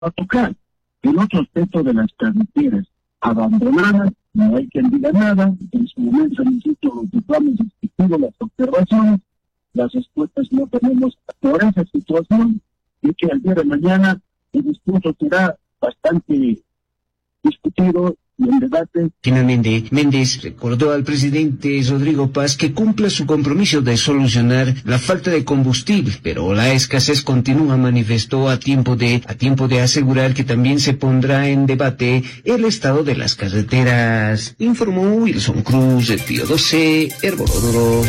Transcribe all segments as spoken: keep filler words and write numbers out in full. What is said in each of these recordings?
a tocar. El otro aspecto de las carreteras abandonadas, no hay quien diga nada. En su momento, insisto, los diplomas discutidos, las observaciones, las respuestas no tenemos por esa situación, y que el día de mañana el discurso será bastante discutido y el debate. Finalmente, Méndez recordó al presidente Rodrigo Paz que cumpla su compromiso de solucionar la falta de combustible, pero la escasez continúa, manifestó a tiempo de a tiempo de asegurar que también se pondrá en debate el estado de las carreteras. Informó Wilson Cruz, de Pío doce, Herborodoro.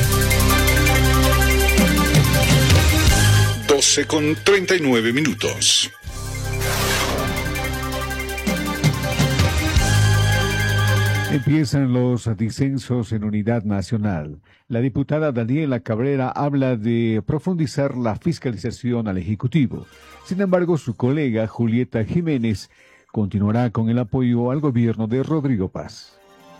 doce con treinta y nueve minutos. Empiezan los disensos en Unidad Nacional. La diputada Daniela Cabrera habla de profundizar la fiscalización al Ejecutivo. Sin embargo, su colega Julieta Jiménez continuará con el apoyo al gobierno de Rodrigo Paz.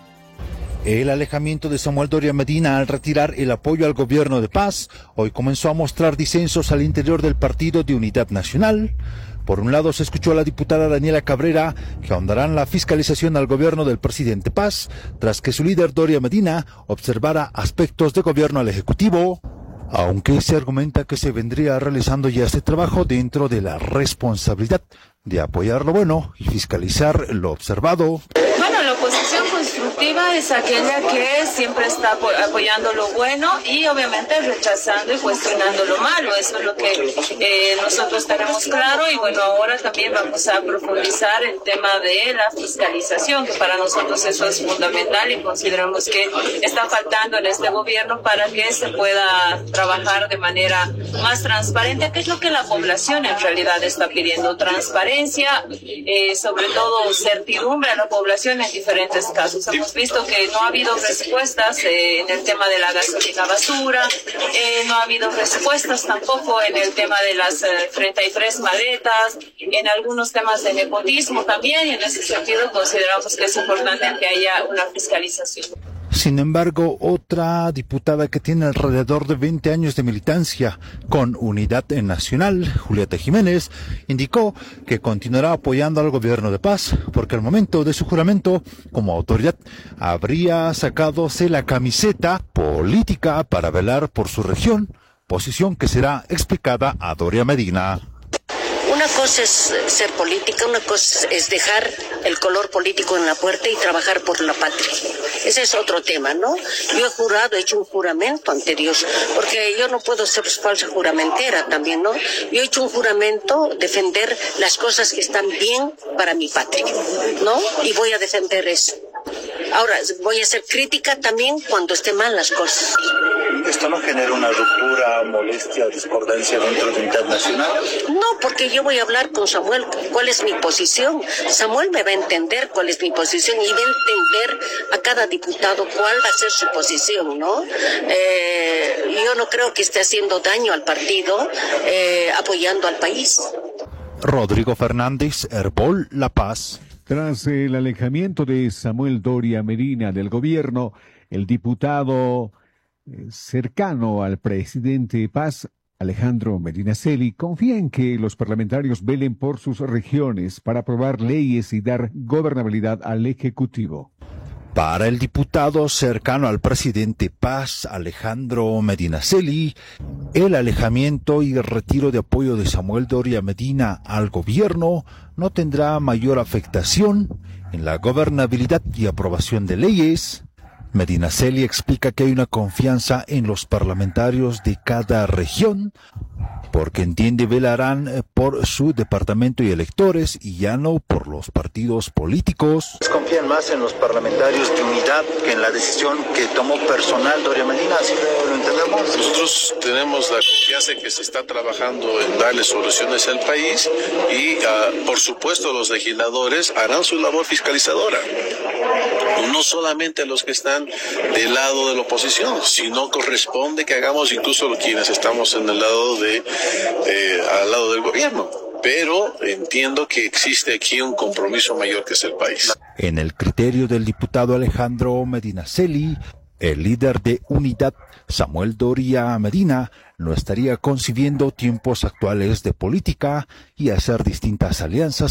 El alejamiento de Samuel Doria Medina al retirar el apoyo al gobierno de Paz hoy comenzó a mostrar disensos al interior del Partido de Unidad Nacional. Por un lado, se escuchó a la diputada Daniela Cabrera que ahondarán la fiscalización al gobierno del presidente Paz, tras que su líder Doria Medina observara aspectos de gobierno al Ejecutivo, aunque se argumenta que se vendría realizando ya este trabajo dentro de la responsabilidad de apoyar lo bueno y fiscalizar lo observado. Bueno, la oposición constructiva es aquella que siempre está apoyando lo bueno y obviamente rechazando y cuestionando lo malo. Eso es lo que eh, nosotros tenemos claro, y bueno, ahora también vamos a profundizar el tema de la fiscalización, que para nosotros eso es fundamental y consideramos que está faltando en este gobierno para que se pueda trabajar de manera más transparente, que es lo que la población en realidad está pidiendo: transparencia, eh, sobre todo certidumbre a la población en diferentes casos. Hemos visto que no ha habido respuestas eh, en el tema de la gasolina basura, eh, no ha habido respuestas tampoco en el tema de las eh, treinta y tres maletas, en algunos temas de nepotismo también, y en ese sentido consideramos que es importante que haya una fiscalización. Sin embargo, otra diputada que tiene alrededor de veinte años de militancia con Unidad Nacional, Julieta Jiménez, indicó que continuará apoyando al gobierno de Paz, porque al momento de su juramento como autoridad habría sacadose la camiseta política para velar por su región, posición que será explicada a Doria Medina. Una cosa es ser política, una cosa es dejar el color político en la puerta y trabajar por la patria. Ese es otro tema, ¿no? Yo he jurado, he hecho un juramento ante Dios, porque yo no puedo ser falsa juramentera también, ¿no? Yo he hecho un juramento, defender las cosas que están bien para mi patria, ¿no? Y voy a defender eso. Ahora, voy a ser crítica también cuando estén mal las cosas. ¿Esto no genera una ruptura, molestia, discordancia dentro de Unidad Nacional? No, porque yo voy a hablar con Samuel cuál es mi posición. Samuel me va a entender cuál es mi posición y va a entender a cada diputado cuál va a ser su posición, ¿no? Eh, yo no creo que esté haciendo daño al partido eh, apoyando al país. Rodrigo Fernández, Herbol, La Paz. Tras el alejamiento de Samuel Doria Medina del gobierno, el diputado eh, cercano al presidente Paz, Alejandro Medinaceli, confía en que los parlamentarios velen por sus regiones para aprobar leyes y dar gobernabilidad al Ejecutivo. Para el diputado cercano al presidente Paz, Alejandro Medinaceli, el alejamiento y el retiro de apoyo de Samuel Doria Medina al gobierno no tendrá mayor afectación en la gobernabilidad y aprobación de leyes. Medinaceli explica que hay una confianza en los parlamentarios de cada región, porque entiende velarán por su departamento y electores y ya no por los partidos políticos. Confían más en los parlamentarios de Unidad que en la decisión que tomó personal Doria Medina, ¿así lo entendemos? Nosotros tenemos la confianza en que se está trabajando en darle soluciones al país y, uh, por supuesto, los legisladores harán su labor fiscalizadora. No solamente los que están del lado de la oposición, sino corresponde que hagamos incluso quienes estamos en el lado de, eh, al lado del gobierno. Pero entiendo que existe aquí un compromiso mayor que es el país. En el criterio del diputado Alejandro Medinaceli, El líder de Unidad, Samuel Doria Medina, no estaría concibiendo tiempos actuales de política y hacer distintas alianzas